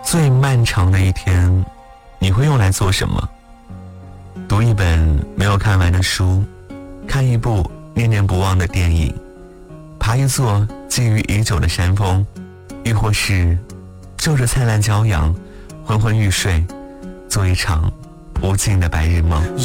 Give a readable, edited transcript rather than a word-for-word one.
最漫长的一天，你会用来做什么？读一本没有看完的书，看一部念念不忘的电影，爬一座觊觎已久的山峰，亦或是就着灿烂骄阳昏昏欲睡，做一场无尽的白日梦。